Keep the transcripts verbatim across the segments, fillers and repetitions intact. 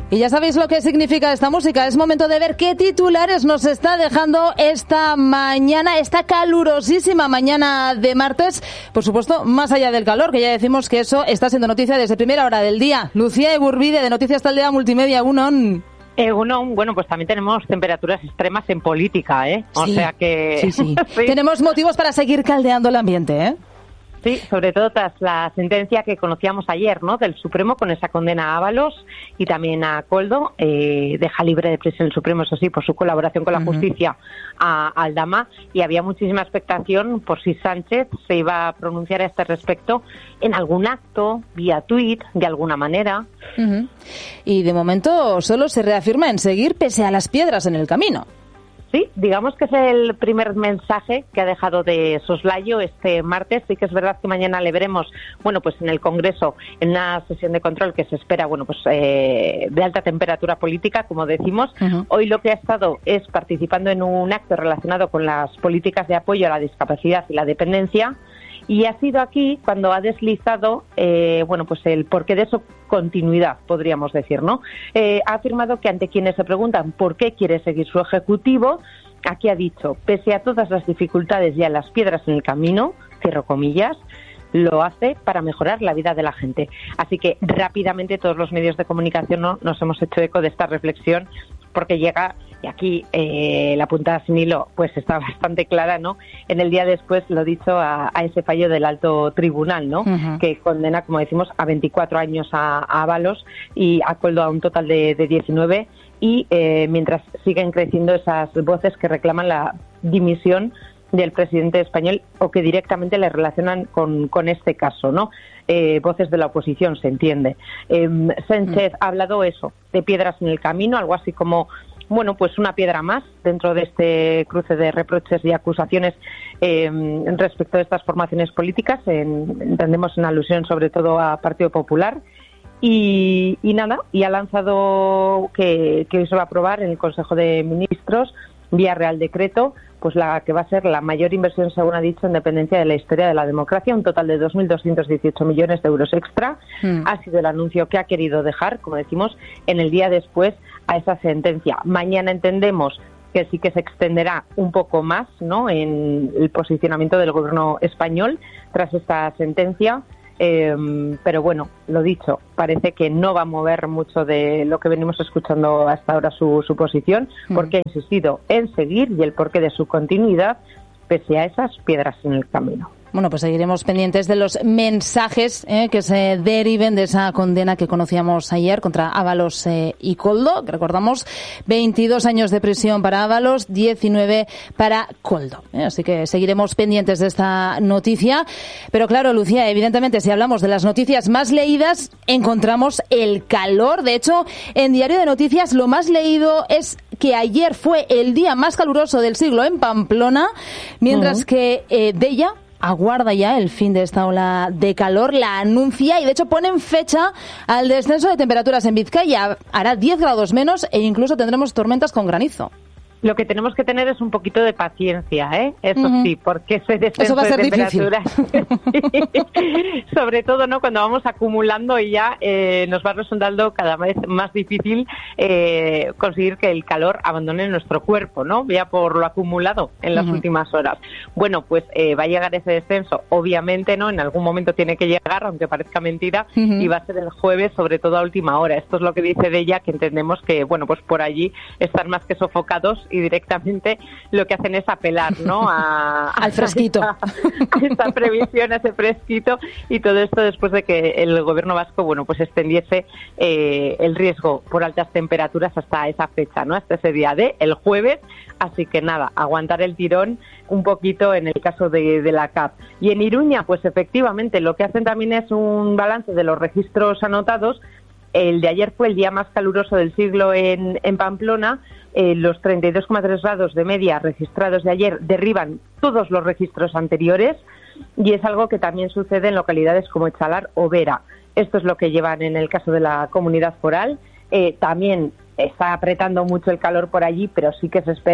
Y ya sabéis lo que significa esta música. Es momento de ver qué titulares nos está dejando esta mañana, esta calurosísima mañana de martes. Por supuesto, más allá del calor, que ya decimos que eso está siendo noticia desde primera hora del día. Lucía Egurbide, de Noticias Taldea Multimedia, Egunon. Egunon, bueno, pues también tenemos temperaturas extremas en política, ¿eh? O sí, sea que... Sí, sí. sí. Tenemos motivos para seguir caldeando el ambiente, ¿eh? Sí, sobre todo tras la sentencia que conocíamos ayer, ¿no?, del Supremo, con esa condena a Ábalos y también a Koldo. Eh, deja libre de prisión el Supremo, eso sí, por su colaboración con la uh-huh. justicia a Aldama, y había muchísima expectación por si Sánchez se iba a pronunciar a este respecto en algún acto, vía tuit, de alguna manera. Uh-huh. Y de momento solo se reafirma en seguir pese a las piedras en el camino. Sí, digamos que es el primer mensaje que ha dejado de soslayo este martes. Sí que es verdad que mañana le veremos, bueno, pues en el Congreso, en una sesión de control que se espera, bueno, pues eh, de alta temperatura política, como decimos. Uh-huh. Hoy lo que ha estado es participando en un acto relacionado con las políticas de apoyo a la discapacidad y la dependencia. Y ha sido aquí cuando ha deslizado, eh, bueno, pues el porqué de su continuidad, podríamos decir, ¿no? Eh, ha afirmado que ante quienes se preguntan por qué quiere seguir su ejecutivo, aquí ha dicho, pese a todas las dificultades y a las piedras en el camino, cierro comillas, lo hace para mejorar la vida de la gente. Así que rápidamente todos los medios de comunicación, ¿no?, nos hemos hecho eco de esta reflexión, porque llega, y aquí eh, la puntada sin hilo pues está bastante clara, ¿no?, en el día después, lo dicho, a, a ese fallo del alto tribunal, ¿no?, uh-huh. que condena, como decimos, a veinticuatro años a, a Ábalos y a Koldo a un total de, de diecinueve, y eh, mientras siguen creciendo esas voces que reclaman la dimisión del presidente español o que directamente le relacionan con, con este caso, ¿no? Eh, voces de la oposición, se entiende. Eh, Sánchez mm. ha hablado eso, de piedras en el camino, algo así como, bueno, pues una piedra más dentro de este cruce de reproches y acusaciones eh, respecto de estas formaciones políticas, en, entendemos en alusión sobre todo a Partido Popular. Y, y nada, y ha lanzado que, que hoy se va a aprobar en el Consejo de Ministros, vía Real Decreto, pues la que va a ser la mayor inversión, según ha dicho, en dependencia de la historia de la democracia, un total de dos mil doscientos dieciocho millones de euros extra. Mm. Ha sido el anuncio que ha querido dejar, como decimos, en el día después a esa sentencia. Mañana entendemos que sí que se extenderá un poco más, ¿no?, en el posicionamiento del gobierno español tras esta sentencia. Eh, pero bueno, lo dicho, parece que no va a mover mucho de lo que venimos escuchando hasta ahora su, su posición, porque ha insistido en seguir y el porqué de su continuidad pese a esas piedras en el camino. Bueno, pues seguiremos pendientes de los mensajes eh, que se deriven de esa condena que conocíamos ayer contra Ábalos eh, y Koldo, que recordamos, veintidós años de prisión para Ábalos, diecinueve para Koldo. Eh, así que seguiremos pendientes de esta noticia. Pero claro, Lucía, evidentemente, si hablamos de las noticias más leídas, encontramos el calor. De hecho, en Diario de Noticias lo más leído es que ayer fue el día más caluroso del siglo en Pamplona, mientras uh-huh. que eh, Deia aguarda ya el fin de esta ola de calor, la anuncia y de hecho ponen fecha al descenso de temperaturas en Vizcaya. Hará diez grados menos e incluso tendremos tormentas con granizo. Lo que tenemos que tener es un poquito de paciencia, ¿eh? Eso uh-huh. sí, porque ese descenso Eso va a ser de temperaturas, sobre todo, ¿no?, cuando vamos acumulando y ya eh, nos va resultando cada vez más difícil eh, conseguir que el calor abandone nuestro cuerpo, ¿no?, ya por lo acumulado en las uh-huh. últimas horas. Bueno, pues eh, va a llegar ese descenso, obviamente, ¿no?, en algún momento tiene que llegar, aunque parezca mentira, uh-huh. y va a ser el jueves, sobre todo a última hora. Esto es lo que dice de ella, que entendemos que, bueno, pues por allí están más que sofocados y directamente lo que hacen es apelar, ¿no?, a, al fresquito, a esta, a esta previsión, a ese fresquito, y todo esto después de que el gobierno vasco, bueno, pues extendiese eh, el riesgo por altas temperaturas hasta esa fecha, ¿no?, hasta ese día de el jueves. Así que nada, aguantar el tirón un poquito en el caso de, de la C A P. Y en Iruña, pues efectivamente, lo que hacen también es un balance de los registros anotados. El de ayer fue el día más caluroso del siglo en, en Pamplona. Eh, los treinta y dos coma tres grados de media registrados de ayer derriban todos los registros anteriores, y es algo que también sucede en localidades como Echalar o Vera. Esto es lo que llevan en el caso de la comunidad foral. Eh, también está apretando mucho el calor por allí, pero sí que se espera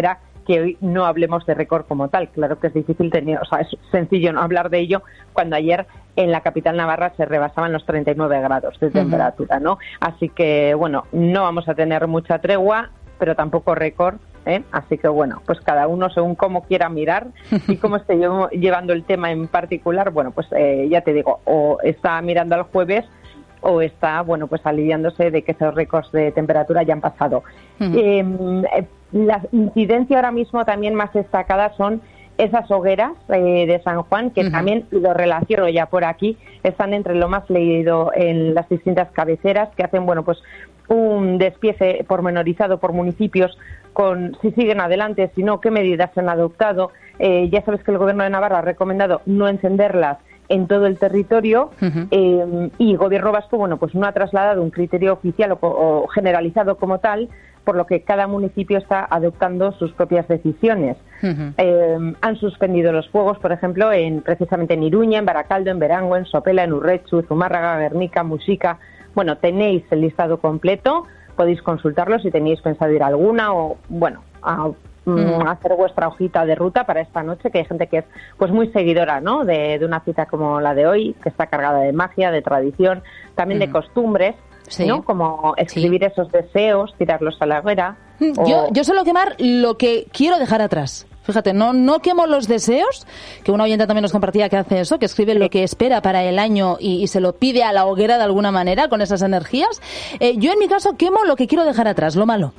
que hoy no hablemos de récord como tal. Claro que es difícil tener, o sea, es sencillo no hablar de ello cuando ayer en la capital navarra se rebasaban los treinta y nueve grados de temperatura, ¿no? Así que, bueno, no vamos a tener mucha tregua, pero tampoco récord, ¿eh? Así que, bueno, pues cada uno según cómo quiera mirar y cómo esté yo llevando el tema en particular, bueno, pues eh, ya te digo, o está mirando al jueves o está, bueno, pues aliviándose de que esos récords de temperatura ya han pasado. Uh-huh. Eh, la incidencia ahora mismo también más destacada son esas hogueras eh, de San Juan, que uh-huh. también lo relaciono ya por aquí, están entre lo más leído en las distintas cabeceras, que hacen, bueno, pues un despiece pormenorizado por municipios con si siguen adelante, si no, qué medidas se han adoptado. Eh, ya sabes que el Gobierno de Navarra ha recomendado no encenderlas en todo el territorio, uh-huh. eh, y el Gobierno vasco, bueno, pues no ha trasladado un criterio oficial o, o generalizado como tal, por lo que cada municipio está adoptando sus propias decisiones. Uh-huh. Eh, han suspendido los fuegos, por ejemplo, en precisamente en Iruña, en Baracaldo, en Berango, en Sopela, en Urrechu, Zumárraga, Guernica, Muxica. Bueno, tenéis el listado completo, podéis consultarlo si tenéis pensado ir a alguna o, bueno, a Mm. hacer vuestra hojita de ruta para esta noche, que hay gente que es pues muy seguidora, ¿no?, de, de una cita como la de hoy, que está cargada de magia, de tradición, también mm. de costumbres, sí. ¿no?, como escribir sí. esos deseos, tirarlos a la hoguera. O... Yo, yo suelo quemar lo que quiero dejar atrás. Fíjate, no no quemo los deseos, que una oyente también nos compartía que hace eso, que escribe sí. lo que espera para el año y, y se lo pide a la hoguera de alguna manera con esas energías. Eh, yo en mi caso quemo lo que quiero dejar atrás, lo malo.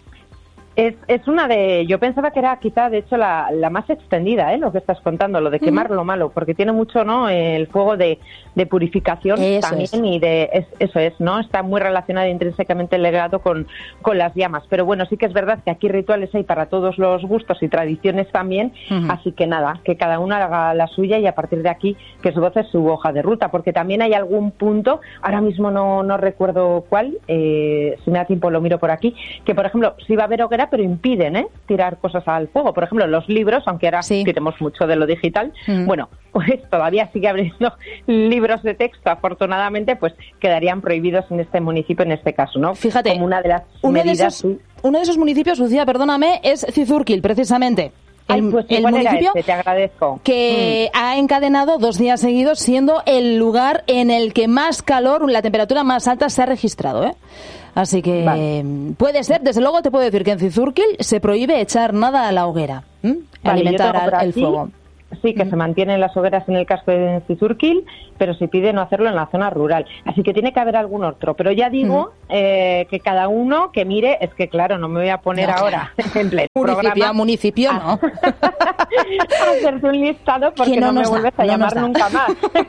Es, es una de, yo pensaba que era quizá de hecho la, la más extendida, ¿eh? Lo que estás contando, lo de quemar uh-huh. lo malo, porque tiene mucho, ¿no?, el fuego de, de purificación eso también es. y de, es, eso es, ¿no?, está muy relacionado intrínsecamente ligado con, con las llamas, pero bueno, sí que es verdad que aquí rituales hay para todos los gustos y tradiciones también, uh-huh. así que nada, que cada uno haga la suya y a partir de aquí que su voz es su hoja de ruta, porque también hay algún punto, ahora mismo no, no recuerdo cuál, eh, si me da tiempo lo miro por aquí, que por ejemplo, si va a haber hoguera, pero impiden ¿eh? tirar cosas al fuego. Por ejemplo, los libros, aunque ahora sí. tiremos mucho de lo digital, mm. bueno, pues todavía sigue habiendo libros de texto, afortunadamente, pues quedarían prohibidos en este municipio, en este caso, ¿no? Fíjate, como una de las uno medidas... De esos, uno de esos municipios, Lucía, perdóname, es Cizurkil, precisamente. El, Ay, pues, el municipio este? Te agradezco. Que mm. ha encadenado dos días seguidos siendo el lugar en el que más calor, la temperatura más alta se ha registrado, ¿eh? Así que vale. puede ser, desde luego te puedo decir que en Cizurkil se prohíbe echar nada a la hoguera, ¿m? Vale, alimentar al, aquí, el fuego. Sí, que mm. se mantienen las hogueras en el casco de Cizurkil, pero se pide no hacerlo en la zona rural. Así que tiene que haber algún otro. Pero ya digo mm. eh, que cada uno que mire, es que claro, no me voy a poner no, ahora en pleno municipio programa. a municipio, no. A hacerte un listado porque no, no me vuelves da, a llamar no nunca más.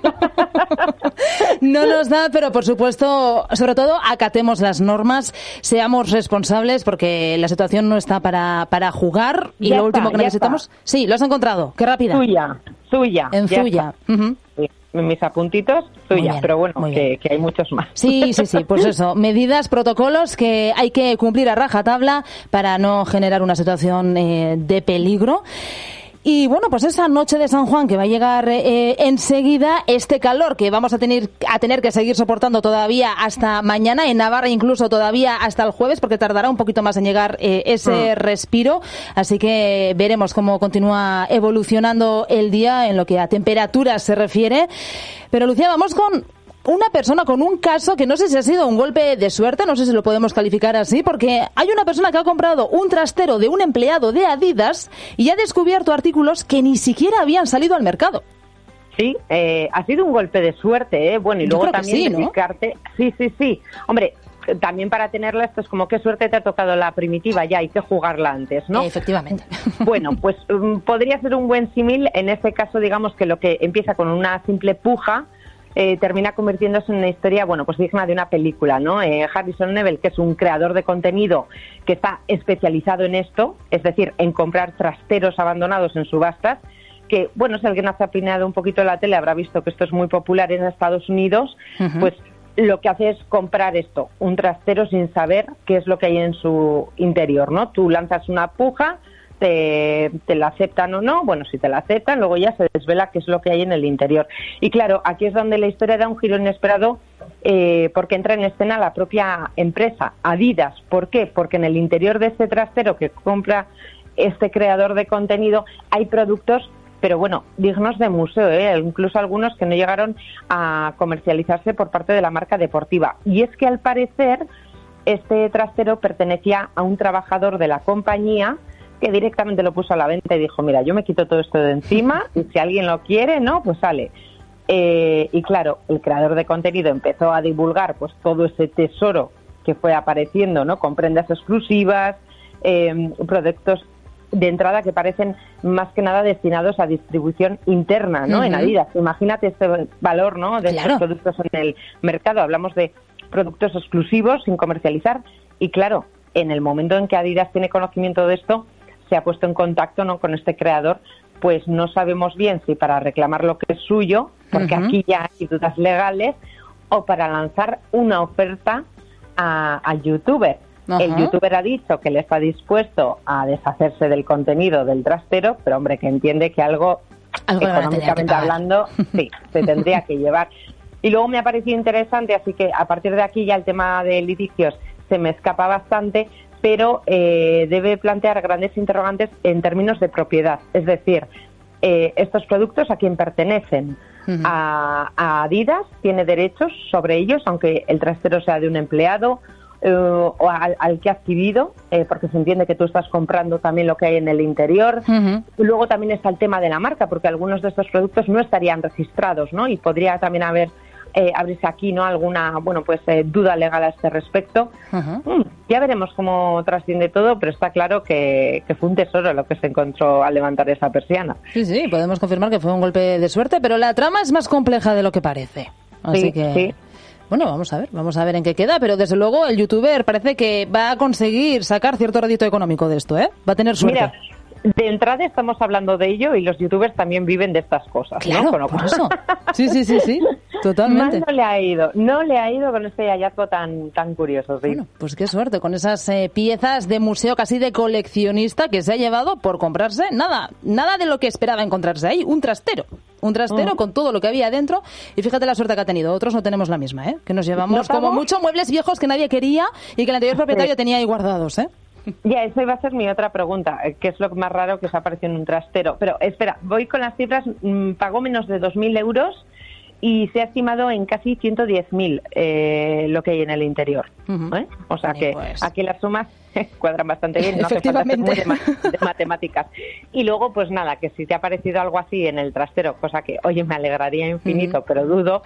No nos da, pero por supuesto, sobre todo, acatemos las normas, seamos responsables porque la situación no está para, para jugar y ya lo está, último que necesitamos... Está. Sí, lo has encontrado. Qué rápida. Suya, suya. En Zuya. Uh-huh. Sí, en mis apuntitos, suya, bien, pero bueno, que, que hay muchos más. Sí, sí, sí, pues eso, medidas, protocolos que hay que cumplir a rajatabla para no generar una situación eh, de peligro. Y bueno, pues esa noche de San Juan que va a llegar eh, enseguida, este calor que vamos a tener a tener que seguir soportando todavía hasta mañana, en Navarra incluso todavía hasta el jueves, porque tardará un poquito más en llegar eh, ese ah. respiro. Así que veremos cómo continúa evolucionando el día en lo que a temperaturas se refiere. Pero Lucía, vamos con una persona con un caso que no sé si ha sido un golpe de suerte, no sé si lo podemos calificar así, porque hay una persona que ha comprado un trastero de un empleado de Adidas y ha descubierto artículos que ni siquiera habían salido al mercado. Sí, eh, ha sido un golpe de suerte, ¿eh? Bueno, y luego también sí, ¿no? dedicarte... Sí, sí, sí. Hombre, también para tenerla esto es como qué suerte te ha tocado la primitiva, ya hay que jugarla antes, ¿no? Efectivamente. Bueno, pues um, podría ser un buen símil en este caso, digamos que lo que empieza con una simple puja, Eh, termina convirtiéndose en una historia, bueno, pues digna de una película, ¿no? Eh, Harrison Neville, que es un creador de contenido que está especializado en esto, es decir, en comprar trasteros abandonados en subastas, que, bueno, si alguien ha zapineado un poquito la tele habrá visto que esto es muy popular en Estados Unidos, uh-huh. pues lo que hace es comprar esto, un trastero sin saber qué es lo que hay en su interior, ¿no? Tú lanzas una puja, Te, te la aceptan o no, bueno, si te la aceptan, luego ya se desvela qué es lo que hay en el interior. Y claro, aquí es donde la historia da un giro inesperado, eh, porque entra en escena la propia empresa, Adidas. ¿Por qué? Porque en el interior de este trastero que compra este creador de contenido. Hay productos, pero bueno, dignos de museo, ¿eh? Incluso algunos que no llegaron a comercializarse por parte de la marca deportiva. Y es que al parecer este trastero pertenecía a un trabajador de la compañía que directamente lo puso a la venta y dijo, mira, yo me quito todo esto de encima y si alguien lo quiere, no, pues sale. Eh, y claro, el creador de contenido empezó a divulgar pues todo ese tesoro que fue apareciendo, ¿no? Con prendas exclusivas, eh, productos de entrada que parecen más que nada destinados a distribución interna, ¿no? Uh-huh. En Adidas. Imagínate este valor, ¿no? De claro. estos productos en el mercado. Hablamos de productos exclusivos sin comercializar y claro, en el momento en que Adidas tiene conocimiento de esto, se ha puesto en contacto, ¿no? Con este creador, pues no sabemos bien si para reclamar lo que es suyo, porque uh-huh. aquí ya hay dudas legales, o para lanzar una oferta a, al youtuber. Uh-huh. El youtuber ha dicho que le está dispuesto a deshacerse del contenido del trastero, pero hombre, que entiende que algo, algo económicamente hablando, sí, se tendría que llevar. Y luego me ha parecido interesante, así que a partir de aquí ya el tema de litigios se me escapa bastante, pero eh, debe plantear grandes interrogantes en términos de propiedad. Es decir, eh, estos productos a quién pertenecen. Uh-huh. A, a Adidas tiene derechos sobre ellos, aunque el trastero sea de un empleado eh, o al, al que ha adquirido, eh, porque se entiende que tú estás comprando también lo que hay en el interior. Uh-huh. Y luego también está el tema de la marca, porque algunos de estos productos no estarían registrados, ¿no? Y podría también haber Eh, abrirse aquí, ¿no? Alguna, bueno, pues eh, duda legal a este respecto. Uh-huh. Mm, ya veremos cómo trasciende todo, pero está claro que, que fue un tesoro lo que se encontró al levantar esa persiana. Sí, sí, podemos confirmar que fue un golpe de suerte, pero la trama es más compleja de lo que parece. Así sí, que... sí. Bueno, vamos a ver, vamos a ver en qué queda, pero desde luego el youtuber parece que va a conseguir sacar cierto rédito económico de esto, ¿eh? Va a tener suerte. Mira, de entrada estamos hablando de ello y los youtubers también viven de estas cosas, claro, ¿no? Con lo por eso. Sí, sí, sí, sí, totalmente. Mal no le ha ido, no le ha ido con este hallazgo tan tan curioso, sí. Bueno, pues qué suerte, con esas eh, piezas de museo casi de coleccionista que se ha llevado por comprarse nada, nada de lo que esperaba encontrarse ahí, un trastero. Un trastero mm. con todo lo que había dentro y fíjate la suerte que ha tenido. Otros no tenemos la misma, ¿eh? Que nos llevamos como mucho muebles viejos que nadie quería y que el anterior propietario sí. tenía ahí guardados, ¿eh? Ya, esa iba a ser mi otra pregunta, que es lo más raro que se apareció en un trastero. Pero espera, voy con las cifras, mmm, pagó menos de dos mil euros y se ha estimado en casi ciento diez mil eh, lo que hay en el interior. Uh-huh. ¿eh? O sea que pues... aquí las sumas cuadran bastante bien, no hace falta ser muy de, ma- de matemáticas. Y luego, pues nada, que si te ha parecido algo así en el trastero, cosa que, oye, me alegraría infinito, uh-huh. pero dudo,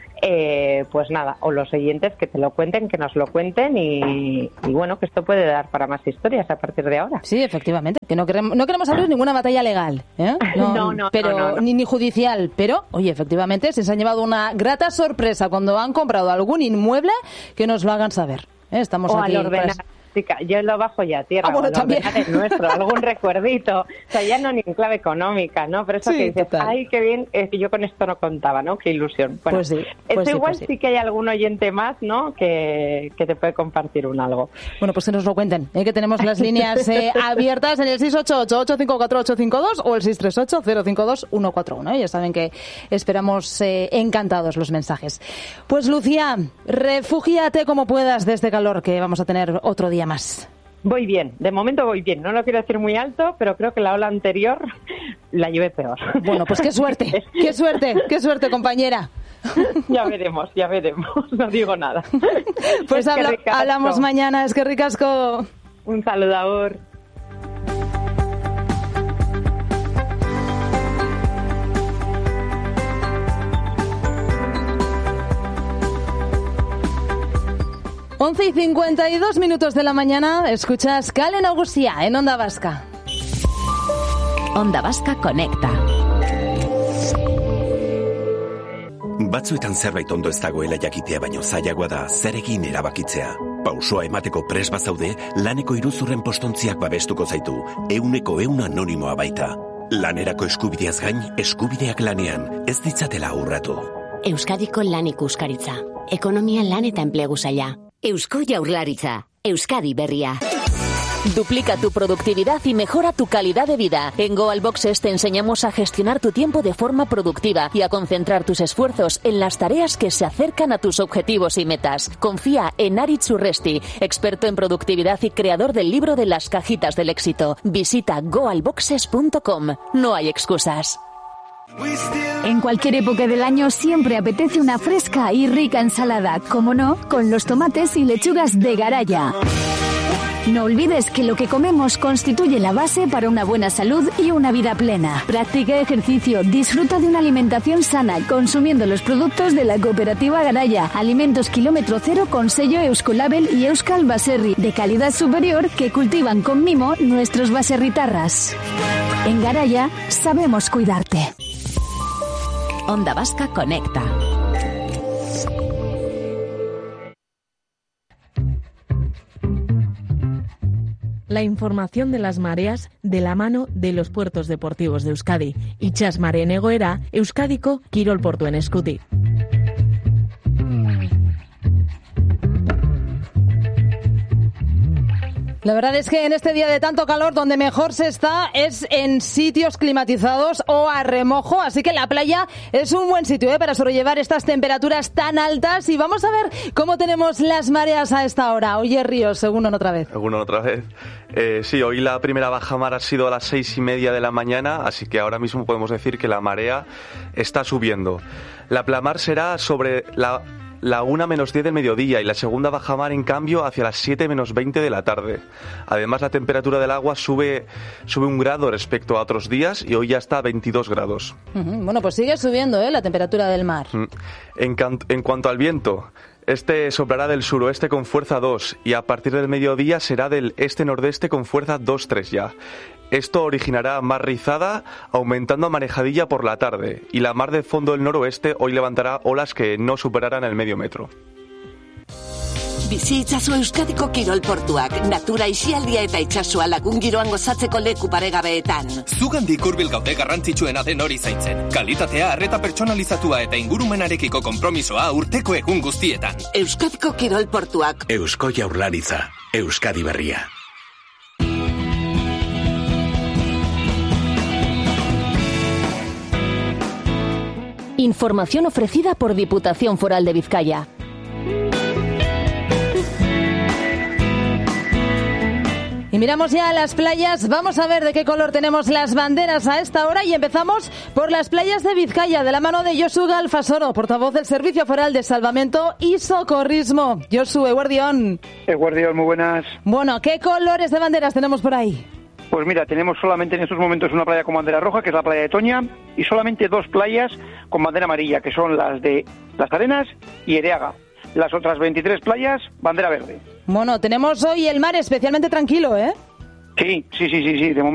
Eh, pues nada, o los oyentes que te lo cuenten, que nos lo cuenten y, y bueno, que esto puede dar para más historias a partir de ahora. Sí, efectivamente, que no queremos, no queremos abrir ninguna batalla legal, ¿eh? No, no, no, pero, no, no, no. Ni, ni judicial, pero, oye, efectivamente, si se han llevado una grata sorpresa cuando han comprado algún inmueble, que nos lo hagan saber, ¿eh? Estamos o aquí. Al ordenar. Yo lo bajo ya a tierra, ah, bueno, también. Es nuestro, algún recuerdito, o sea, ya no ni en clave económica, ¿no? Pero eso sí, que dices, total. Ay, qué bien, es que yo con esto no contaba, ¿no? Qué ilusión. Bueno, pues sí, pues eso sí, igual pues sí. sí que hay algún oyente más, ¿no? Que, que te puede compartir un algo. Bueno, pues que nos lo cuenten, ¿eh? Que tenemos las líneas eh, abiertas en el seis ocho ocho, ocho cinco cuatro, ocho cinco dos o el seis tres ocho, cero cinco dos, uno cuatro uno. ¿eh? Ya saben que esperamos eh, encantados los mensajes. Pues Lucía, refúgiate como puedas de este calor que vamos a tener otro día más. Voy bien, de momento voy bien, no lo quiero decir muy alto, pero creo que la ola anterior la llevé peor. Bueno, pues qué suerte, qué suerte, qué suerte, compañera. Ya veremos, ya veremos, no digo nada. Pues habla, hablamos mañana, es que ricasco. Un saludador. once y cincuenta y dos minutos de la mañana, escuchas Kale Nagusia en Onda Vasca. Onda Vasca Conecta. Batzuetan zerbait ondo ez dagoela jakitea baino zailagoa da zer egin erabakitzea. Pausoa emateko pres bazaude, laneko iruzurren postontziak babestuko zaitu, euneko eun anonimoa baita. Lanerako eskubideaz gain, eskubideak lanean, ez ditzatela urratu. Euskadiko lan ikuskaritza. Ekonomia lan eta enplegu saila. Eusko Jaurlaritza, Euskadi berria. Duplica tu productividad y mejora tu calidad de vida. En Goal Boxes te enseñamos a gestionar tu tiempo de forma productiva y a concentrar tus esfuerzos en las tareas que se acercan a tus objetivos y metas. Confía en Aritz Urresti, experto en productividad y creador del libro de las cajitas del éxito. Visita goal boxes punto com. No hay excusas. En cualquier época del año siempre apetece una fresca y rica ensalada, como no, con los tomates y lechugas de Garaya. No olvides que lo que comemos constituye la base para una buena salud y una vida plena. Practica ejercicio, disfruta de una alimentación sana, consumiendo los productos de la cooperativa Garaya. Alimentos kilómetro cero con sello Euskolabel y Euskal Baserri, de calidad superior que cultivan con mimo nuestros baserritarras. En Garaya sabemos cuidarte. Onda Vasca Conecta. La información de las mareas de la mano de los puertos deportivos de Euskadi. Itxas mareen egoera, Euskadiko kirol portuen eskutik. La verdad es que en este día de tanto calor, donde mejor se está es en sitios climatizados o a remojo, así que la playa es un buen sitio ¿eh? para sobrellevar estas temperaturas tan altas. Y vamos a ver cómo tenemos las mareas a esta hora. Oye, Ríos, según otra vez. Según otra vez. Eh, sí, hoy la primera bajamar ha sido a las seis y media de la mañana, así que ahora mismo podemos decir que la marea está subiendo. La plamar será sobre la... la una menos diez del mediodía y la segunda bajamar, en cambio, hacia las siete menos veinte de la tarde. Además, la temperatura del agua sube, sube un grado respecto a otros días y hoy ya está a veintidós grados. Uh-huh. Bueno, pues sigue subiendo ¿eh? la temperatura del mar. En, can- en cuanto al viento, este soplará del suroeste con fuerza dos y a partir del mediodía será del este-nordeste con fuerza dos tres ya. Esto originará mar rizada, aumentando a marejadilla por la tarde, y la mar de fondo del noroeste hoy levantará olas que no superarán el medio metro. Bizi itzazu Euskadiko kirol portuak, natura isialdia eta itsasoa lagun giroan gozatzeko leku paregabeetan. Zugandik hurbil gaude garrantzitsuena den hori zaintzen. Kalitatea, arreta pertsonalizatua eta ingurumenarekiko konpromisoa urteko egun guztietan. Euskadiko kirol portuak. Eusko Jaurlaritza, Euskadi berria. Información ofrecida por Diputación Foral de Vizcaya. Y miramos ya a las playas. Vamos a ver de qué color tenemos las banderas a esta hora y empezamos por las playas de Vizcaya, de la mano de Josu Galfasoro, portavoz del Servicio Foral de Salvamento y Socorrismo. Josu, eguardión. Eguardión, muy buenas. Bueno, ¿qué colores de banderas tenemos por ahí? Pues mira, tenemos solamente en estos momentos una playa con bandera roja, que es la playa de Toña, y solamente dos playas con bandera amarilla, que son las de Las Arenas y Ereaga. Las otras veintitrés playas, bandera verde. Bueno, tenemos hoy el mar especialmente tranquilo, ¿eh? Sí, sí, sí, sí, sí. De momento